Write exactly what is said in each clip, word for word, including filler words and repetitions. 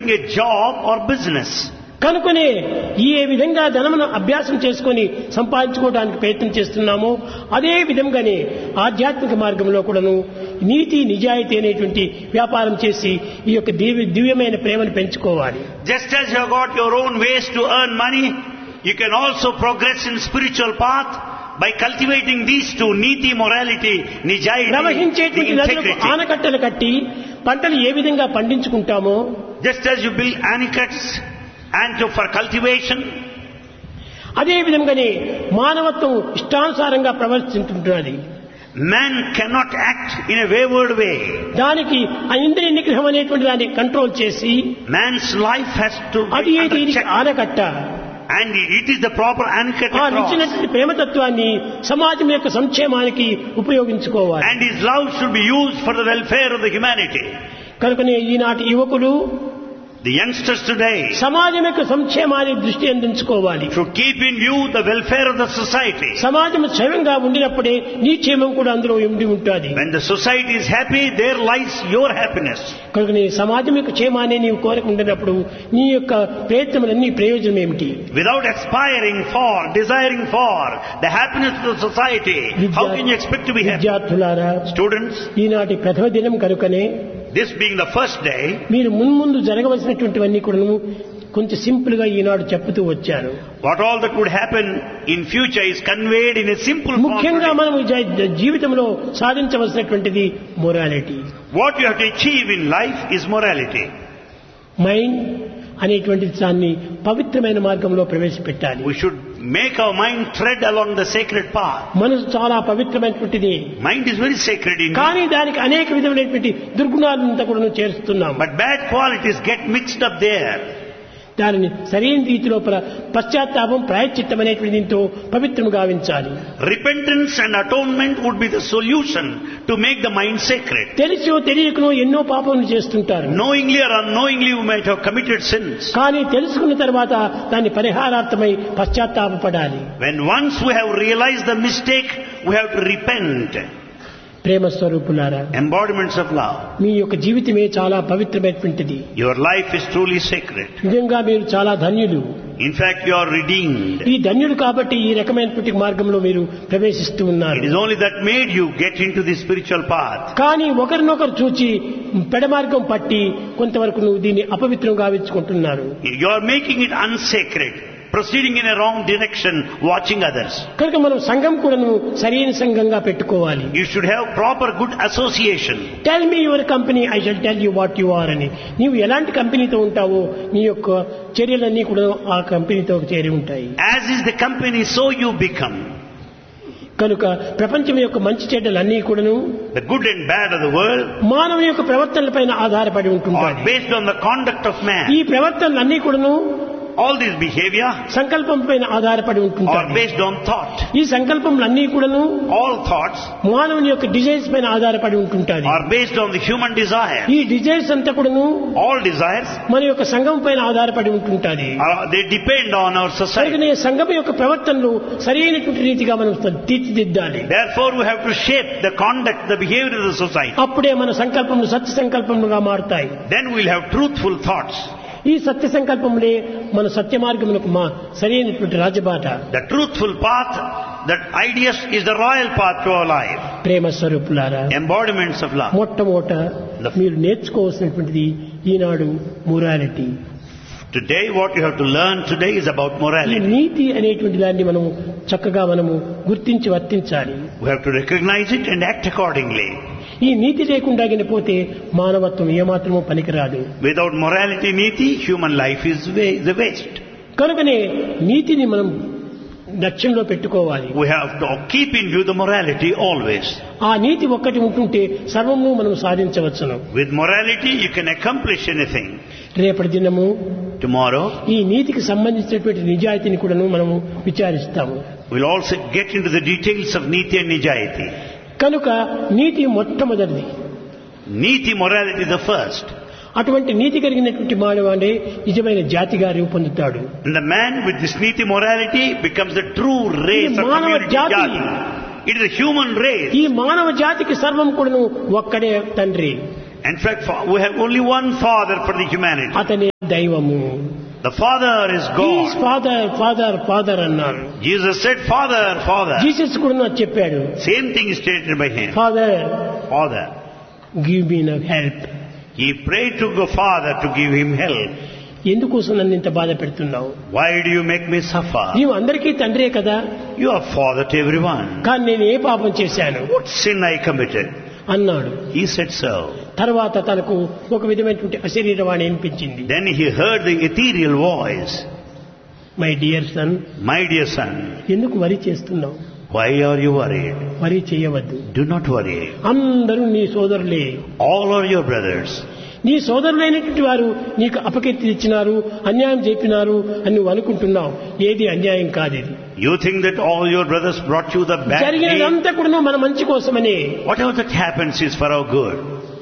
a job or business. కనుకనే ఈ ఏ విధంగా ధనమును అభ్యాసం చేసుకొని సంపాదించుకోవడానికి ప్రయత్నం చేస్తున్నామో అదే విధంగానే ఆధ్యాత్మిక మార్గంలో కూడాను నీతి నిజాయితీ అనేటువంటి వ్యాపారం చేసి ఈ యొక్క దివ్య దివ్యమైన ప్రేమను పెంచుకోవాలి. Just as you have got your own ways to earn money, you can also progress in spiritual path by cultivating these two, niti, morality, nijayati, ప్రవహించేటువంటి నదులకు integrity. ఆనకట్టలు కట్టి పంటలు ఏ విధంగా పండించుకుంటామో Just as you build anicuts and to, for cultivation, అదే విధంగానే మానవత్వం ఇష్టానుసారంగా ప్రవర్తించుంటున్నది. man cannot act in a wayward way. దానికి ఆ ఇంద్రియ నిగ్రహం అనేటువంటి దాన్ని కంట్రోల్ చేసి Man's life has to అది be ఏ under దీనికి check. ఆనకట్ట. And it is the proper anchor ఆ to cross. నిచ్చినటువంటి ప్రేమతత్వాన్ని సమాజం యొక్క సంక్షేమానికి ఉపయోగించుకోవాలి. And his love should be used for the welfare of the humanity. కనుకనే ఈనాటి యువకులు The youngsters today సమాజం యొక్క సంక్షేమాన్ని దృష్టి అందించుకోవాలి. should keep in view the welfare of the society. సమాజం క్షేమంగా ఉండినప్పుడే నీ క్షేమం కూడా అందులో ఉండి ఉంటుంది. When the society is happy, there lies your happiness. కనుకనే సమాజం యొక్క క్షేమాన్ని నీవు కోరిక ఉండినప్పుడు నీ యొక్క ప్రయత్నములన్నీ ప్రయోజనం ఏమిటి? Without aspiring for, desiring for the happiness of the society, how can you expect to be happy? విద్యార్థులారా, Students, ఈనాటి ప్రథమ దినం కనుకనే this being the first day, మీరు మున్ముందు జరగవలసినటువంటివన్నీ కూడా కొంచెం సింపుల్ గా ఈనాడు చెప్తూ వచ్చాను. what all that would happen in future is conveyed in a simple form. ముఖ్యంగా మనం జీవితంలో సాధించవలసినటువంటిది morality. What you have to achieve in life is morality. Mind అనేటువంటి దాన్ని పవిత్రమైన మార్గంలో ప్రవేశపెట్టాలి. We should make our mind tread along the sacred path. మనసు చాలా పవిత్రమైనటువంటిది. Mind is very sacred indeed. కానీ దానికి అనేక విధమైనటువంటి దుర్గుణాలంతా కూడా చేరుస్తున్నాం. But bad qualities get mixed up there. దానిని సరైన రీతిలో పశ్చాత్తాపం ప్రాయశ్చిత్తం అనేటువంటి దీంతో పవిత్రం గావించాలి. Repentance and atonement would be the solution to make the mind sacred. తెలిసో తెలియకనో ఎన్నో పాపములు చేస్తుంటారు. Knowingly or unknowingly you might have committed sins. కానీ తెలుసుకున్న తర్వాత దాన్ని పరిహారార్థమై పశ్చాత్తాపపడాలి. When once we have realized the mistake, we have to repent. ప్రేమ స్వరూపులారా, Embodiments of love. మీ యొక్క జీవితమే చాలా పవిత్రమైనటువంటిది. Your life is truly sacred. నిజంగా మీరు చాలా ధన్యులు. In fact, you are redeemed. ఈ ధన్యుడు కాబట్టి ఈ రకమైనటువంటి మార్గంలో మీరు ప్రవేశిస్తూ ఉన్నారు. It is only that made you get into the spiritual path. కానీ ఒకరినొకరు చూచి పెడమార్గం పట్టి కొంతవరకు నువ్వు దీన్ని అపవిత్రం గావించుకుంటున్నారు. You are making it unsacred, proceeding in a wrong direction, watching others. కనుక మనం సంఘం కూడా సరైన సంఘంగా పెట్టుకోవాలి. You should have proper good association. Tell me your company, I shall tell you what you are అని. నీవు ఎలాంటి కంపెనీతో ఉంటావో నీ యొక్క చర్యలన్నీ కూడా ఆ కంపెనీతో చేరి ఉంటాయి. As is the company, so you become. కనుక ప్రపంచం యొక్క మంచి చెడ్డలన్నీ కూడాను The good and bad of the world మానవుని యొక్క ప్రవర్తనలపైన ఆధారపడి are ఉంటుంటాయి. based on the conduct of man. ఈ ప్రవర్తనలన్నీ కూడాను All this behavior సంకల్పం పైన ఆధారపడి are ఉంటుంటాయి. based on thought. ఈ సంకల్పములన్నీ కూడాను All thoughts మానవుని యొక్క డిజైర్స్ పైన ఆధారపడి ఉంటుంటాయి. are based on the human desire. ఈ డిజైర్స్ అంతా కూడాను All desires మన యొక్క సంఘం పైన ఆధారపడి ఉంటుంటాది. are, they depend on our society. కనుకనే సంఘం యొక్క ప్రవర్తనలు సరైనటువంటి రీతిగా మనం తీర్చిదిద్దాలి. Therefore, we have to shape the conduct, the behavior of the society. అప్పుడే మన సంకల్పములు సత్య సంకల్పములుగా మారుతాయి. Then we will have truthful thoughts. ఈ సత్య సంకల్పములే మన సత్య మార్గములకు మా సరైనటువంటి రాజబాట. The truthful path, that ideas is the royal path to our life. ప్రేమ స్వరూపులారా, Embodiments of love. మొట్టమొదట మీరు నేర్చుకోవాల్సినటువంటిది ఈనాడు morality. Today, what you have to learn today is about ఈ morality. నీతి అనేటువంటి దాన్ని మనము చక్కగా మనము గుర్తించి వర్తించాలి. We have to recognize it and act accordingly. ఈ నీతి లేకుండా పోతే మానవత్వం ఏమాత్రమూ పనికిరాదు. Without morality, niti, human life is wa- the waste. కనుకనే నీతిని మనం లక్ష్యంలో పెట్టుకోవాలి. We have to keep in view the morality always. ఆ నీతి ఒక్కటి ఉంటుంటే సర్వము మనం సాధించవచ్చును. With morality, you can accomplish anything. రేపటి దినము Tomorrow, ఈ నీతికి సంబంధించినటువంటి నిజాయితీని కూడా మనము విచారిస్తాము. we'll also get into the details of niti and nijayati. కనుక నీతి మొట్టమొదటిది. Niti, morality, the first. అటువంటి నీతి కలిగినటువంటి మానవాడే నిజమైన జాతిగా రూపొందుతాడు. And the man with this niti morality becomes the true race of మానవ community జాతి. jati. It is a human race. ఈ మానవ జాతికి సర్వం కూడాను ఒక్కడే తండ్రి. In fact, we have only one father for the humanity. అతని దైవము. The Father is God. Father father father అన్నారు. Jesus said, Father, Father. Jesus కూడా నాకు చెప్పాడు, Same thing is stated by him. Father Father. Give me now help. He prayed to the Father to give him help. ఎందుకోసం నన్ను ఇంత బాధ పెడుతున్నావు? Why do you make me suffer? నీవు అందరికీ తండ్రే కదా. You are Father to everyone. కానీ నేను ఏ పాపం చేశాను What sin I committed? అన్నాడు. He said so. తర్వాత తనకు ఒక విధమైనటువంటి అశరీరవాణి వినిపించింది. Then he heard the ethereal voice. My dear son, My dear son, ఎందుకు వరి చేస్తున్నావు? why are you worried? వరి చేయవద్దు. Do not worry. అందరూ నీ సోదరులే. All are your brothers. నీ సోదరులైనటువంటి వారు నీకు అపకీర్తి ఇచ్చినారు, అన్యాయం చెప్పినారు అని నువ్వు అనుకుంటున్నావు. ఏది అన్యాయం కాదు ఇది. You think that all your brothers brought you the bad deed. జరిగినదంతా కూడా మన మంచి కోసమని. Whatever that happens is for our good.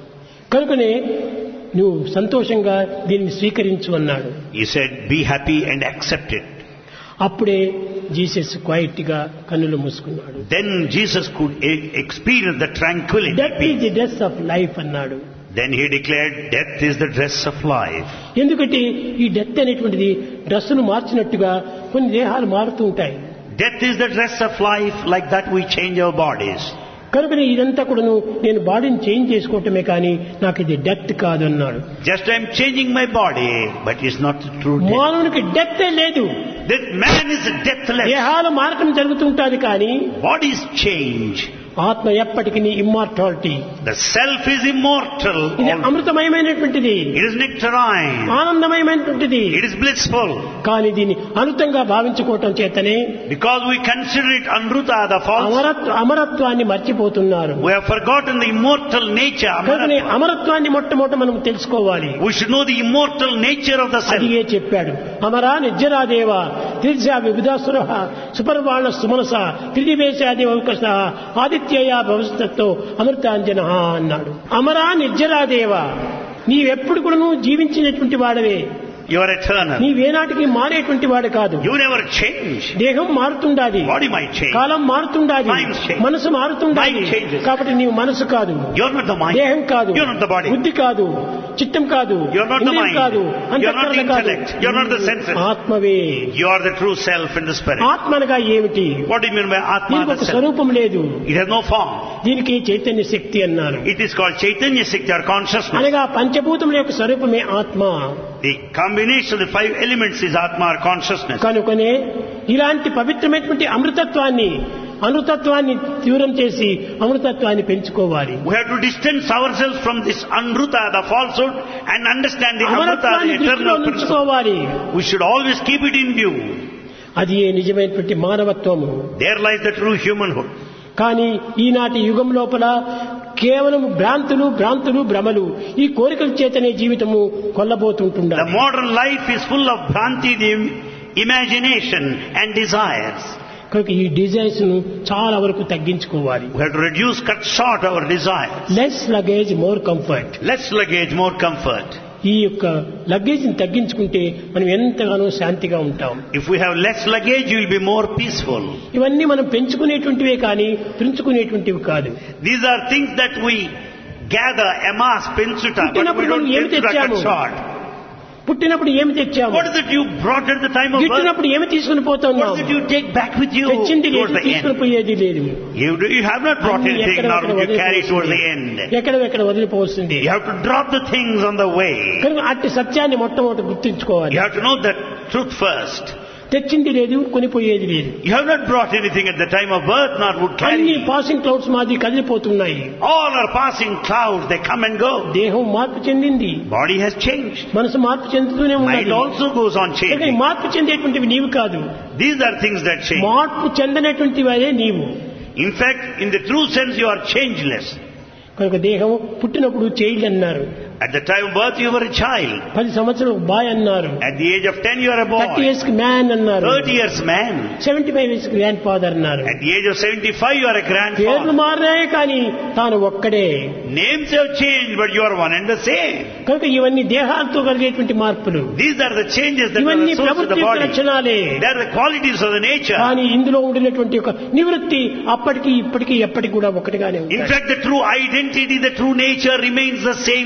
కనుకనే నువ్వు సంతోషంగా దీన్ని స్వీకరించు అన్నాడు. He said, be happy and accept it. అప్పుడే జీసస్ క్వైట్ గా కన్నులు మూసుకున్నాడు. Then Jesus could e- experience the tranquility. Death is the death of life అన్నాడు. Then he declared, death is the dress of life. ఎందుకంటే ఈ death అనేటువంటిది డ్రెస్సును మార్చినట్టుగా కొన్ని దేహాలు మారుతూ ఉంటాయి. Death is the dress of life. Like that we change our bodies. కనుకనే ఇదంతా కూడాను నేను బాడీని చేంజ్ చేసుకోవటమే కానీ నాకు ఇది డెత్ కాదు అన్నాడు. Just I'm changing my body, but it's not the true death. మానవునికి డెత్ లేదు. That man is deathless. దేహాలు మారటం జరుగుతుంటాది కానీ Bodies change. ఆత్మ ఎప్పటికీ immortality. The self is immortal. ఇది అమృతమయమైనటువంటిది, It is nectarine. ఆనందమయమైనటువంటిది. It is blissful. కానీ దీన్ని అనుతంగా భావించుకోవటం చేతనే Because we consider it anruta, the false. అమరత్వ అమరత్వాన్ని మర్చిపోతున్నారు. We have forgotten the immortal nature. కనుకనే Amaratva. అమరత్వాన్ని మొట్టమొదట మనం తెలుసుకోవాలి. We should know the immortal nature of the self. అదిగే చెప్పాడు. అమరా నిజ్జరాదేవ త్రిజా విబుధాసుర సుపర్వాణ సుమనస త్రిదివేశాదేవకస ఆదిత్యయ భవిష్యత్తో అమృతాంజన అన్నాడు. అమరా నిర్జరాదేవ, నీవెప్పుడు కూడా నువ్వు జీవించినటువంటి వాడవే. You are eternal. నీవేనాటికి మారేటువంటి వాడు కాదు. You never change. దేహం మారుతుండాది, Body might change. కాలం మారుతుండాది, Mind change. మనసు మారుతుండాది. Mind changes. కాబట్టి నీవు మనసు కాదు, You are not the mind. దేహం కాదు, You are not the body. బుద్ధి కాదు, చిత్తం కాదు, You are not the ఇంద్రియం mind. కాదు, You are not the అంతఃకరణ కాదు. intellect. You are not the senses. ఆత్మవే. You are the true self in the spirit. ఆత్మనగా ఏమిటి? What do you mean by Atma, దీనికి the ఒక self? స్వరూపం లేదు. It has no form. దీనికి చైతన్య శక్తి అన్నారు. It is called Chaitanya Shakti or consciousness. అనగా పంచభూతముల యొక్క స్వరూపమే ఆత్మ. The combination of the five elements is Atma or consciousness. కనుకనే ఇలాంటి పవిత్రమైనటువంటి అమృతత్వాన్ని అమృతత్వాన్ని తీవ్రం చేసి అమృతత్వాన్ని పెంచుకోవాలి. We have to distance ourselves from this anruta, the falsehood, and understand the amruta, the అమరత్వాన్ని దృష్టిలో eternal principle. ఉంచుకోవాలి. We should always keep it in view. అది ఏ నిజమైనటువంటి మానవత్వము. There lies the true humanhood. కానీ ఈనాటి యుగం లోపల కేవలం భ్రాంతులు భ్రాంతులు భ్రమలు, ఈ కోరికల చేతనే జీవితము కొల్లబోతుంటుండాలి. The modern life is full of bhranti, the imagination and desires. కనుక ఈ డిజైర్స్ ను చాలా వరకు తగ్గించుకోవాలి. We have to reduce, cut short our desires. Less luggage more comfort. Less luggage, more comfort. ఈ యొక్క లగేజ్ ని తగ్గించుకుంటే మనం ఎంతగానో శాంతిగా ఉంటాం. If we have less luggage, you will be more peaceful. ఇవన్నీ మనం పెంచుకునేటువంటివే కానీ పెంచుకునేటువంటివి కాదు. These are things that we gather, amass, pensuta, but we పుట్టినప్పుడు don't మనం ఏమి pensuta, cut తెచ్చాము? short. పుట్టినప్పుడు ఏమి తెచ్చాము? What is it you brought at the time of birth? గిట్టినప్పుడు ఏమి తీసుకుని What పోతున్నాం? is it you take back with you తెచ్చింది towards లేదు, the తీసుకుని end? పోయేది లేదు. You, do, you have not brought అన్ని anything, ఎక్కడ nor ఎక్కడ will you carry towards the వదిలిపోవాల్సింది. end. ఎక్కడ ఎక్కడ వదిలిపోవాల్సింది. You have to drop the things on the way. కనుక అట్టి సత్యాన్ని మొట్టమొదటి గుర్తుంచుకోవాలి. You have to know the truth first. తెచ్చింది లేదు, కొనిపోయేది లేదు. You have not brought anything at the time of birth, nor would అన్ని carry. పాసింగ్ క్లౌడ్స్ మాది కదిలిపోతున్నాయి. All are passing clouds, they come and go. దేహం మార్పు చెందింది, Body has changed. మనసు మార్పు చెందుతూనే Mind ఉన్నది. also goes on కనుక ఈ changing. మార్పు చెందేటువంటివి నీవు కాదు, These are things that change. మార్పు చెందనటువంటివే నీవు. In fact, in the true sense, you are changeless. కనుక దేహం పుట్టినప్పుడు చైల్డ్ అన్నారు, At the time of birth, you were a child. పది సంవత్సరాలు బాయ్ అన్నారు, At the age of ten, you are a thirty boy. Years కి man అన్నారు, thirty years man. Seventy five years grand father అన్నారు. At the age of seventy-five, you are a పేర్లు grandfather. మారినాయే కానీ తాను ఒక్కడే. Names have changed, but you are one and the same. కనుక ఇవన్నీ దేహాలతో కలిగేటువంటి మార్పులు. These are the changes that are ఇవన్నీ the source of the ప్రవృత్తి యొక్క body. లక్షణాలే. They are the qualities of the nature. కానీ ఇందులో ఉండినటువంటి ఒక నివృత్తి అప్పటికి ఇప్పటికి ఎప్పటికి కూడా ఒకటిగానే In ఉంటాయి. fact, the true identity, the true nature remains the same, changeless.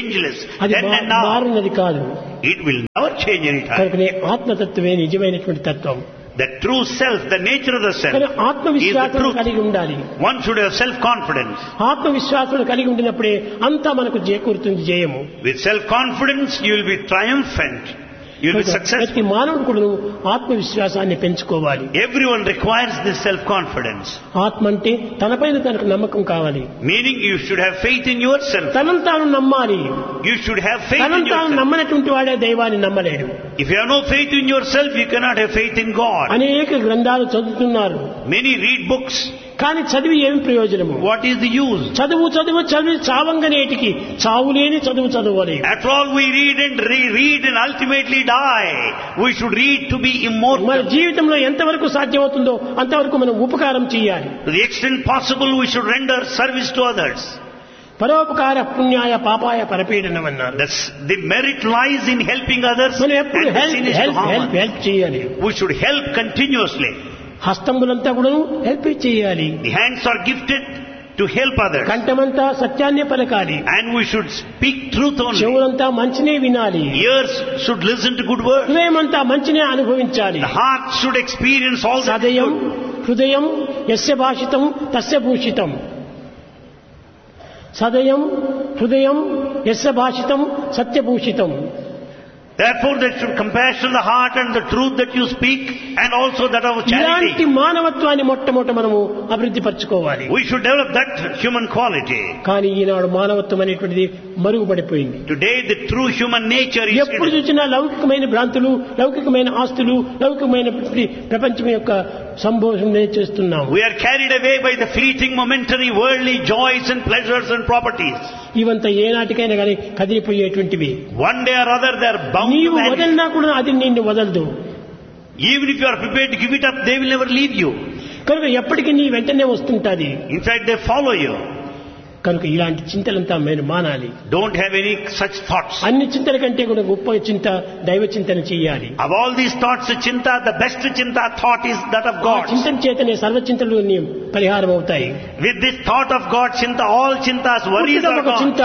changeless అది then and మా- now. మారినది కాదు. It will never change any time. కనుకనే ఆత్మతత్వమే నిజమైనటువంటి తత్వం. The true self, the nature of the self, కానీ is the ఆత్మవిశ్వాసం truth. కలిగి ఉండాలి. One should have self-confidence. ఆత్మవిశ్వాసం కలిగి ఉండినప్పుడే అంతా మనకు చేకూరుతుంది జయము. With self-confidence, you will be triumphant. You will be successful. ప్రతి మానవుడు కూడా ఆత్మవిశ్వాసాన్ని పెంచుకోవాలి. Everyone requires this self-confidence. ఆత్మ అంటే తనపైన తనకు నమ్మకం కావాలి. Meaning you should have faith in yourself. తనను తాను నమ్మాలి. You should have faith in తనను తాను yourself. నమ్మనటువంటి వాడే దైవాన్ని నమ్మలేడు. If you have no faith in yourself, you cannot have faith in God. అనేక గ్రంథాలు చదువుతున్నారు. Many read books. కానీ చదివి ఏమి ప్రయోజనము? What is the use? చదువు చదువు చదివి చావంగనేటికి చావులేని చదువు చదవాలి. After all, we read and re-read and ultimately die. We should read to be మన immortal. జీవితంలో ఎంతవరకు సాధ్యమవుతుందో అంతవరకు మనం ఉపకారం చేయాలి. To the extent possible, we should render service to others. పరోపకార పుణ్యాయ పాపాయ పరపీడనం అన్నారు. That's, the merit lies in helping others మనం and ఎప్పుడు the help sin is to help harm help others. Help చేయాలి. We should help continuously. హస్తంబులంతా కూడా help చేయాలి. The hands are gifted to help others. కంఠమంతా సత్యాన్నే పలకాలి. And we should speak truth only. చెవులంతా మంచినే వినాలి. Ears should listen to good words. హృదయమంతా మంచినే అనుభవించాలి. The heart should experience all that is సదయం good. హృదయం యస్య భాషితం తస్య భూషితం. సదయం హృదయం యస్య భాషితం సత్యభూషితం. Therefore, there should compassion the heart and the truth that you speak, and also that of ఇలాంటి charity. మానవత్వాన్ని మొట్టమొదట మనము అభివృద్ధి పరచుకోవాలి. We should develop that human quality. కానీ ఈనాడు మానవత్వం అనేటువంటిది మరుగుపడిపోయింది. Today, the true human nature is ఎప్పుడు hidden. చూసినా లౌకికమైన భ్రాంతులు, లౌకికమైన ఆస్తులు, లౌకికమైన ప్రపంచం యొక్క సంభోషణనే చేస్తున్నాము. We are carried away by the fleeting, momentary, worldly joys and pleasures and properties. ఇవంతా ఏనాటికైనా కానీ కదిలిపోయేటువంటివి. One day or other, they are bound to నీవు vanish. వదలినా కూడా అది నిన్ను వదలదు. Even if you are prepared to give it up, they will never leave you. కనుక ఎప్పటికీ నీ వెంటనే వస్తుంటాది. In fact, they follow you. కనుక ఇలాంటి చింతలంతా మీరు మానాలి. Don't have any such thoughts. అన్ని చింతల కంటే కూడా గొప్ప చింత దైవ చింతన చేయాలి. Of all these thoughts, chinta, the best chinta thought is that of God. చింతన చేతనే సర్వ చింతలు నీ పరిహారం అవుతాయి. With this thought of God, chinta, all chintas, worries పుట్టుట are ఒక చింత,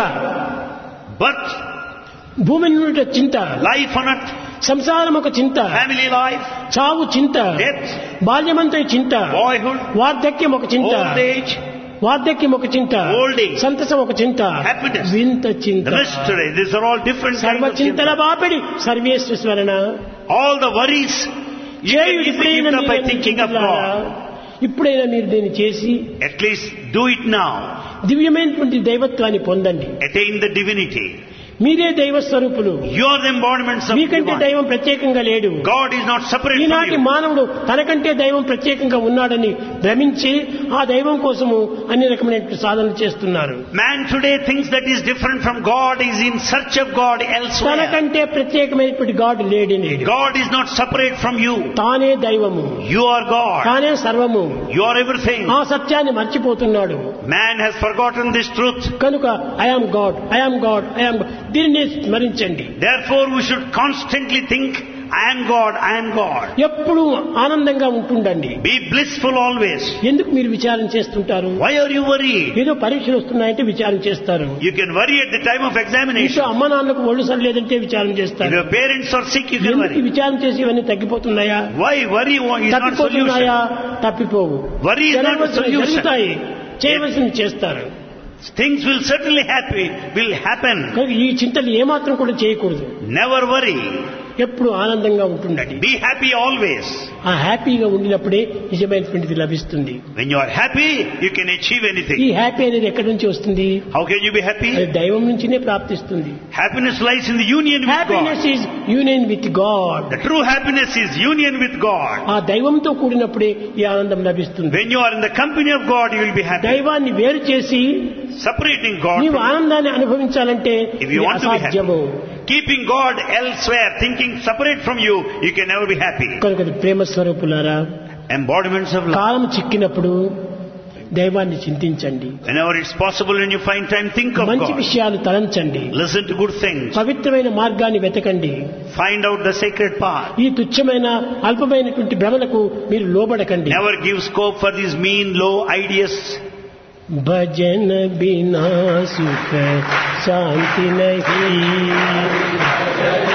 gone. Birth, భూమి నుండి చింత, life on earth, సంసారం ఒక చింత, family life, చావు చింత, death, బాల్యమంతా చింత, boyhood, వార్ధక్యం ఒక చింత, old age, వార్ధక్యం ఒక చింత, Old age. సంతసం ఒక చింత, Happiness. వింత చింత. the mystery. These are all different సర్వ kinds of Chintala chinta. బాపిడి సర్వేశ్వరణ. All the worries, you can చేయుడు easily ఇప్పుడైనా give up by మీరే thinking of చింతలారా. God. ఇప్పుడైనా మీరు దీన్ని చేసి At least do it now. దివ్యమైనటువంటి దైవత్వాన్ని పొందండి. Attain the divinity. మీరే దైవ స్వరూపులు. You are the embodiments of మీకంటే divine. దైవం ప్రత్యేకంగా లేడు. God is not separate from ఈనాటి you. మానవుడు తనకంటే దైవం ప్రత్యేకంగా ఉన్నాడని భ్రమించి ఆ దైవం కోసము అన్ని రకమైన సాధనలు చేస్తున్నారు. Man today thinks that is different from God, is in search of God elsewhere. తనకంటే ప్రత్యేకమైనటువంటి గాడ్ లేడే లేడు. God is not separate from you. తానే దైవము, You are God. తానే సర్వము. You are everything. ఆ సత్యాన్ని మర్చిపోతున్నాడు. Man has forgotten this truth. కనుక I am God, I am God, I am దీన్ని స్మరించండి. Therefore we should constantly think, I am God, I am God. ఎప్పుడు ఆనందంగా ఉంటుండండి. Be blissful always. ఎందుకు మీరు విచారం చేస్తుంటారు? Why are you worried? ఏదో పరీక్షలు వస్తున్నాయంటే విచారం చేస్తారు. You can worry at the time of examination. ఇంట్లో అమ్మ నాన్నకు ఒళ్ళు సరిలేదంటే విచారం If చేస్తారు. your parents are sick, you can ఎందుకు worry. విచారం చేసి ఇవన్నీ తగ్గిపోతున్నాయా? Why worry is not తప్పిపోతున్నాయా? solution. తప్పిపోవు. Worry is not a జరగవలసినవి solution. జరుగుతాయి, చేయవలసింది చేస్తారు. Things will certainly happen, will happen. కనుక ఈ చింతలు ఏమాత్రం కూడా చేయకూడదు. Never worry. ఎప్పుడు ఆనందంగా ఉంటుండండి. Be happy always. ఆ హ్యాపీగా ఉండినప్పుడే నిజమైనటువంటిది లభిస్తుంది. When you are happy, you can achieve ఈ anything. హ్యాపీ అనేది ఎక్కడి నుంచి వస్తుంది? How can you be అది happy? దైవం నుంచినే ప్రాప్తిస్తుంది. Happiness lies in the union with happiness God. Is union with God. The true happiness is union with God. ఆ దైవంతో కూడినప్పుడే ఈ ఆనందం లభిస్తుంది. When you are in the company of God, you will be happy. దైవాన్ని వేరు చేసి Separating God నీవు from ఆనందాన్ని అనుభవించాలంటే If you ఇది want to be happy. అసాధ్యము. keeping God elsewhere, thinking separate from you, you can never be happy. కనుక ప్రేమ స్వరూపులారా, Embodiments of love. కాలం చిక్కినప్పుడు దైవాన్ని చింతించండి. Whenever it's possible, when you find time, think of మంచి God. విషయాలు తలంచండి. Listen to good things. పవిత్రమైన మార్గాన్ని వెతకండి. Find out the sacred path. ఈ తుచ్చమైన అల్పమైనటువంటి భ్రమలకు మీరు లోబడకండి. Never give scope for these mean, low ideas. भजन बिना सुख शांति नहीं।